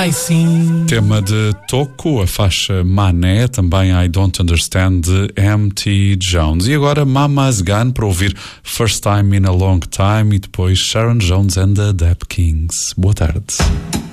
Ai, sim. Tema de Toco, a faixa Mané, também I Don't Understand, de M.T. Jones. E agora Mama's Gun, para ouvir First Time in a Long Time, e depois Sharon Jones and the Dap Kings. Boa tarde.